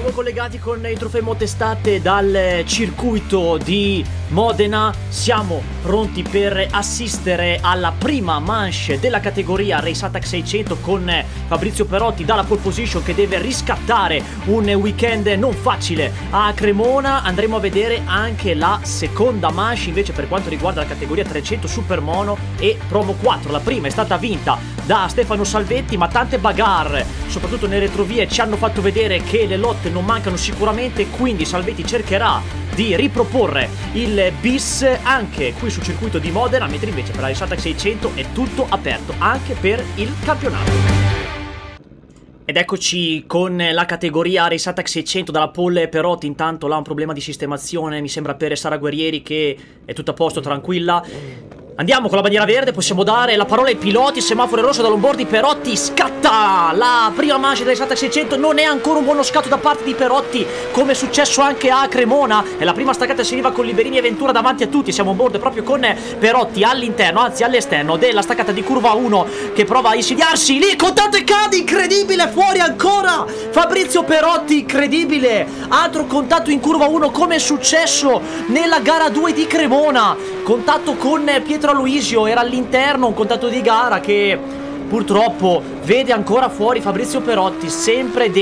nuovo collegati con i trofei Motestate dal circuito di Modena. Siamo pronti per assistere alla prima manche della categoria Race Attack 600 con Fabrizio Perotti dalla pole position che deve riscattare un weekend non facile a Cremona. Andremo a vedere anche la seconda manche invece per quanto riguarda la categoria 300 Super Mono e Promo 4. La prima è stata vinta da Stefano Salvetti, ma tante bagarre soprattutto nelle retrovie ci hanno fatto vedere che le lotte non mancano sicuramente, quindi Salvetti cercherà di riproporre il bis anche qui sul circuito di Modena, mentre invece per la Race Attack 600 è tutto aperto anche per il campionato. Ed eccoci con la categoria Race Attack 600 dalla pole Perotti. Intanto là un problema di sistemazione, mi sembra, per Sara Guerrieri, che è tutto a posto, tranquilla. Andiamo con la bandiera verde, possiamo dare la parola ai piloti, semaforo rosso dall'onboard di Perotti, scatta la prima manche della Race Attack 600, non è ancora un buono scatto da parte di Perotti, come è successo anche a Cremona, e la prima staccata si arriva con Liberini e Ventura davanti a tutti, siamo on board proprio con Perotti all'interno, anzi all'esterno della staccata di curva 1 che prova a insidiarsi, lì contatto e cade, incredibile, fuori ancora Fabrizio Perotti, incredibile, altro contatto in curva 1 come è successo nella gara 2 di Cremona, contatto con Pietro Luisio, era all'interno, un contatto di gara che purtroppo vede ancora fuori Fabrizio Perotti, sempre